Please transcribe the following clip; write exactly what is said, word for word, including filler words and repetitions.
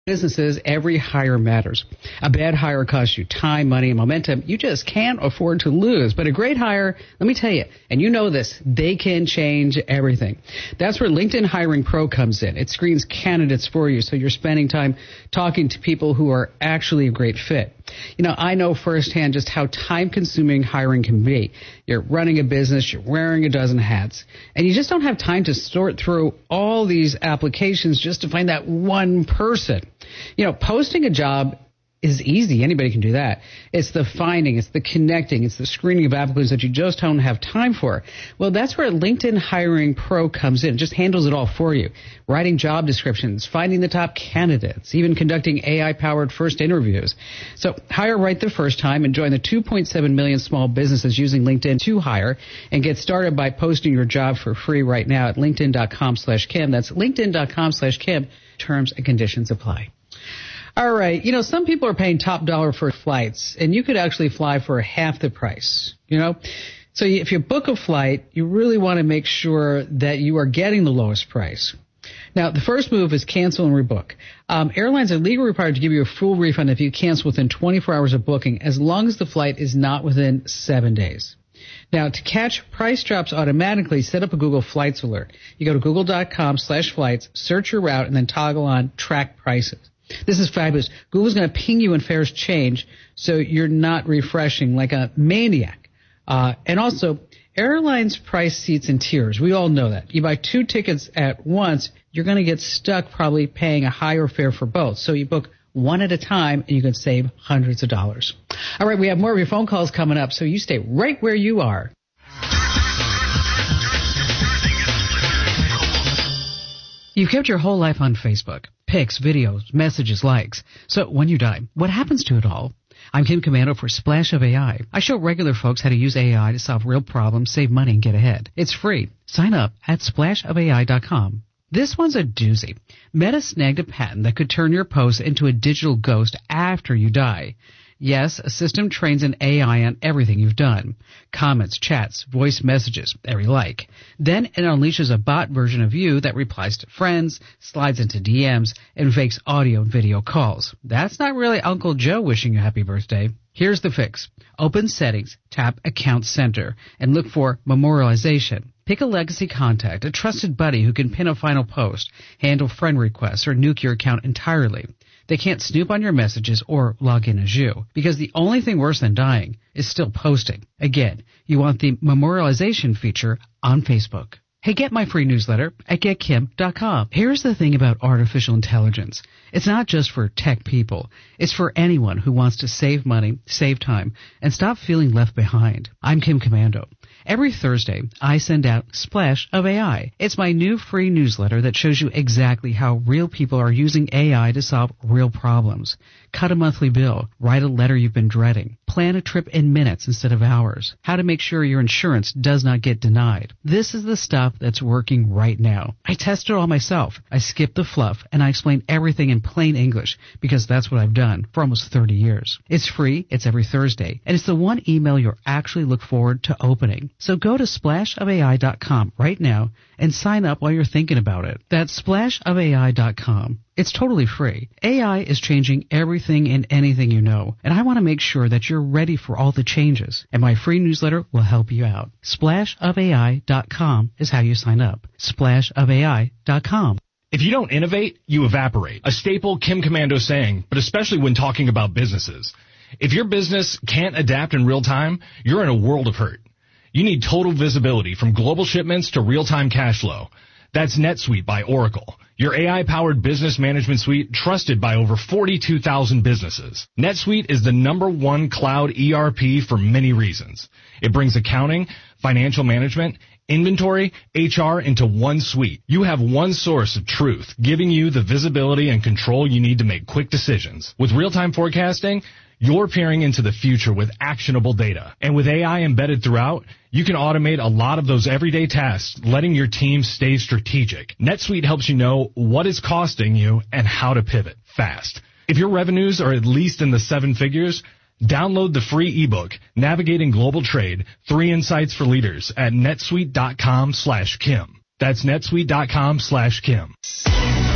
Businesses, every hire matters. A bad hire costs you time, money, and momentum you just can't afford to lose. But a great hire, let me tell you, and you know this, they can change everything. That's where LinkedIn Hiring Pro comes in. It screens candidates for you, so you're spending time talking to people who are actually a great fit. You know, I know firsthand just how time-consuming hiring can be. You're running a business, you're wearing a dozen hats, and you just don't have time to sort through all these applications just to find that one person. You know, posting a job is easy. Anybody can do that. It's the finding, it's the connecting, it's the screening of applicants that you just don't have time for. Well, that's where LinkedIn Hiring Pro comes in. It just handles it all for you. Writing job descriptions, finding the top candidates, even conducting A I-powered first interviews. So hire right the first time and join the two point seven million small businesses using LinkedIn to hire, and get started by posting your job for free right now at linkedin.com slash Kim. That's linkedin.com slash Kim. Terms and conditions apply. All right. You know, some people are paying top dollar for flights, and you could actually fly for half the price, you know. So if you book a flight, you really want to make sure that you are getting the lowest price. Now, the first move is cancel and rebook. Um, airlines are legally required to give you a full refund if you cancel within twenty-four hours of booking, as long as the flight is not within seven days. Now, to catch price drops automatically, set up a Google Flights alert. You go to google.com slash flights, search your route, and then toggle on track prices. This is fabulous. Google's going to ping you when fares change, so you're not refreshing like a maniac. Uh, and also, airlines price seats in tiers. We all know that. You buy two tickets at once, you're going to get stuck probably paying a higher fare for both. So you book one at a time, and you can save hundreds of dollars. All right, we have more of your phone calls coming up, so you stay right where you are. You've kept your whole life on Facebook. Pics, videos, messages, likes. So when you die, what happens to it all? I'm Kim Komando for Splash of A I. I show regular folks how to use A I to solve real problems, save money, and get ahead. It's free. Sign up at splash of A I dot com. This one's a doozy. Meta snagged a patent that could turn your post into a digital ghost after you die. Yes, a system trains an A I on everything you've done. Comments, chats, voice messages, every like. Then it unleashes a bot version of you that replies to friends, slides into D Ms, and fakes audio and video calls. That's not really Uncle Joe wishing you happy birthday. Here's the fix. Open Settings, tap Account Center, and look for Memorialization. Pick a legacy contact, a trusted buddy who can pin a final post, handle friend requests, or nuke your account entirely. They can't snoop on your messages or log in as you, because the only thing worse than dying is still posting. Again, you want the memorialization feature on Facebook. Hey, get my free newsletter at get kim dot com. Here's the thing about artificial intelligence. It's not just for tech people. It's for anyone who wants to save money, save time, and stop feeling left behind. I'm Kim Komando. Every Thursday, I send out Splash of A I. It's my new free newsletter that shows you exactly how real people are using A I to solve real problems. Cut a monthly bill, write a letter you've been dreading, plan a trip in minutes instead of hours, how to make sure your insurance does not get denied. This is the stuff that's working right now. I test it all myself. I skip the fluff, and I explain everything in plain English, because that's what I've done for almost thirty years. It's free, it's every Thursday, and it's the one email you'll actually look forward to opening. So go to splash of A I dot com right now and sign up while you're thinking about it. That's splash of A I dot com. It's totally free. A I is changing everything and anything you know, and I want to make sure that you're ready for all the changes, and my free newsletter will help you out. splash of A I dot com is how you sign up. splash of A I dot com. If you don't innovate, you evaporate. A staple Kim Komando saying, but especially when talking about businesses. If your business can't adapt in real time, you're in a world of hurt. You need total visibility from global shipments to real-time cash flow. That's NetSuite by Oracle, your A I-powered business management suite trusted by over forty-two thousand businesses. NetSuite is the number one cloud E R P for many reasons. It brings accounting, financial management, inventory, H R into one suite. You have one source of truth, giving you the visibility and control you need to make quick decisions. With real-time forecasting, you're peering into the future with actionable data. And with A I embedded throughout, you can automate a lot of those everyday tasks, letting your team stay strategic. NetSuite helps you know what is costing you and how to pivot fast. If your revenues are at least in the seven figures, download the free ebook, Navigating Global Trade, Three Insights for Leaders at netsuite dot com slash Kim. That's netsuite dot com slash Kim.